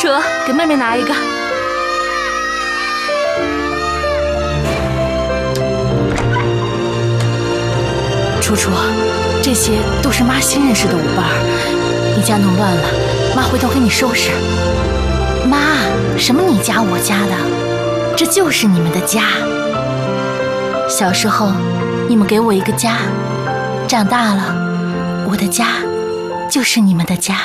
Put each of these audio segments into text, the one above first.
给妹妹拿一个。楚楚，这些都是妈新认识的舞伴儿，你家弄乱了，妈回头给你收拾。妈，什么你家我家的，这就是你们的家。小时候，你们给我一个家，长大了，我的家就是你们的家。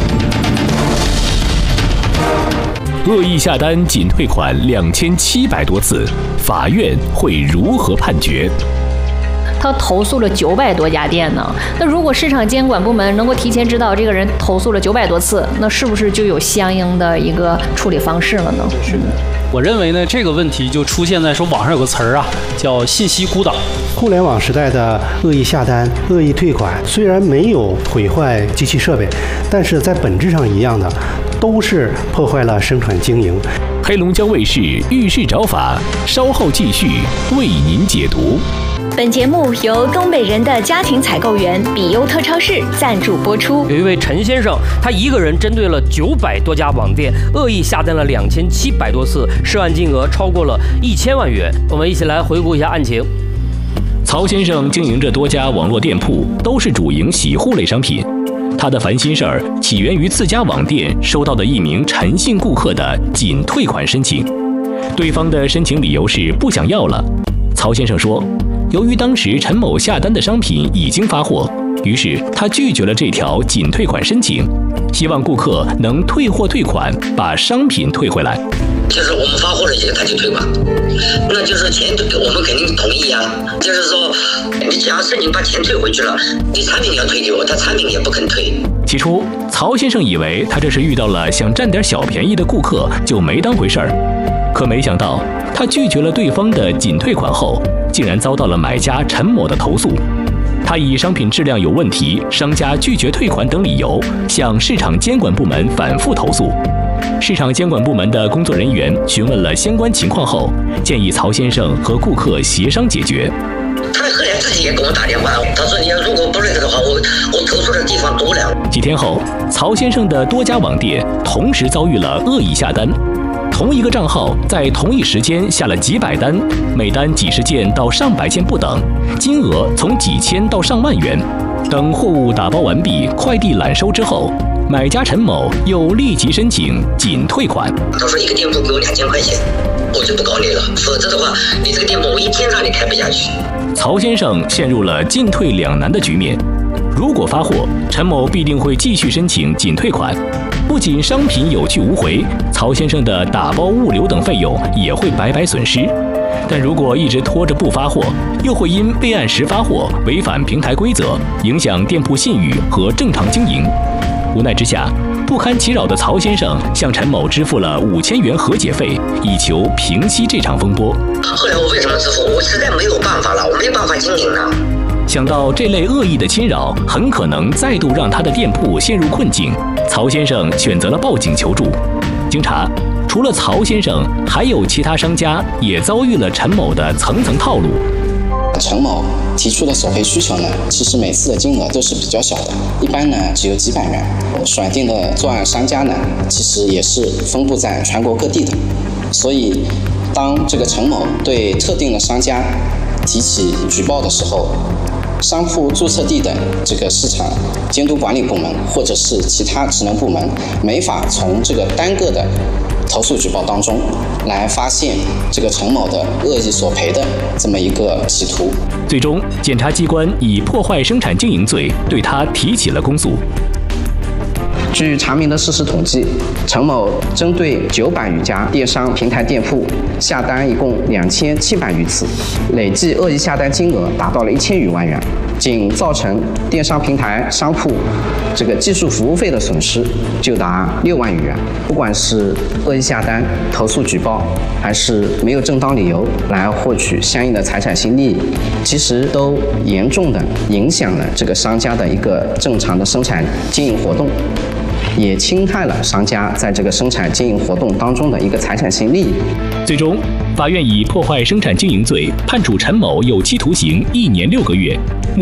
恶意下单仅退款2700多次，法院会如何判决？ 他投诉了900多家店呢。那如果市场监管部门能够提前知道这个人投诉了900多次，那是不是就有相应的一个处理方式了呢？ 是的，我认为呢，这个问题就出现在说网上有个词儿啊，叫信息孤岛。 互联网时代的恶意下单、恶意退款，虽然没有毁坏机器设备，但是在本质上一样的，都是破坏了生产经营。 黑龙江卫视《遇事找法》稍后继续为您解读。 本节目由东北人的家庭采购员比优特超市赞助播出。 有一位陈先生，他一个人针对了900多家网店，恶意下单了2700多次，涉案金额超过了1000万元。我们一起来回顾一下案情。 曹先生经营着多家网络店铺，都是主营洗护类商品。他的烦心事儿起源于自家网店收到的一名陈姓顾客的仅退款申请，对方的申请理由是不想要了。曹先生说，由于当时陈某下单的商品已经发货，于是他拒绝了这条仅退款申请，希望顾客能退货退款，把商品退回来。 就是我们发货的时候他就退款，那就是钱我们肯定同意啊。就是说，你假设你把钱退回去了，你产品要退给我，他产品也不肯退。 起初，曹先生以为他这是遇到了想占点小便宜的顾客，就没当回事儿。可没想到，他拒绝了对方的仅退款后，竟然遭到了买家陈某的投诉。他以商品质量有问题、商家拒绝退款等理由，向市场监管部门反复投诉。市场监管部门的工作人员询问了相关情况后，建议曹先生和顾客协商解决。 他后来自己也给我打电话，他说：“你要如果不认可的话，我投诉的地方多了。” 几天后，曹先生的多家网店同时遭遇了恶意下单。同一个账号在同一时间下了几百单，每单几十件到上百件不等，金额从几千到上万元。等货物打包完毕，快递揽收之后，买家陈某又立即申请仅退款。 他说一个店铺给我2000块钱，我就不搞你了，否则的话，你这个店铺我一天让你开不下去。 曹先生陷入了进退两难的局面。如果发货，陈某必定会继续申请仅退款，不仅商品有去无回，曹先生的打包物流等费用也会白白损失。但如果一直拖着不发货，又会因未按时发货违反平台规则，影响店铺信誉和正常经营。无奈之下，不堪其扰的曹先生向陈某支付了5000元和解费，以求平息这场风波。 后来我为什么支付？我实在没有办法了，我没有办法经营了。 想到这类恶意的侵扰很可能再度让他的店铺陷入困境，曹先生选择了报警求助。经查，除了曹先生，还有其他商家也遭遇了陈某的层层套路。 陈某提出的索赔需求呢，其实每次的金额都是比较小的，一般呢只有几百元。选定的作案商家呢，其实也是分布在全国各地的。所以，当这个陈某对特定的商家提起举报的时候，商铺注册地的这个市场监督管理部门或者是其他职能部门，没法从这个单个的投诉举报当中来发现这个陈某的恶意索赔的这么一个企图。 最终，检察机关以破坏生产经营罪对他提起了公诉。 据查明的事实统计，陈某针对900余家电商平台店铺下单一共2700余次，累计恶意下单金额达到了1000余万元，仅造成电商平台商铺这个技术服务费的损失就达6万余元。不管是恶意下单、投诉举报，还是没有正当理由来获取相应的财产性利益，其实都严重的影响了这个商家的一个正常的生产经营活动，也侵害了商家在这个生产经营活动当中的一个财产性利益。 最终，法院以破坏生产经营罪判处陈某有期徒刑1年6个月。